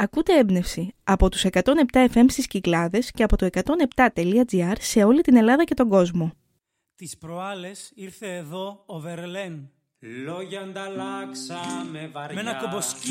Ακούτε έμπνευση από τους 107 FM στις Κυκλάδες και από το 107.gr σε όλη την Ελλάδα και τον κόσμο. Τις προάλλες ήρθε εδώ ο Βερλέν. Λόγια ανταλλάξαμε βαριά. Με ένα κομποσκι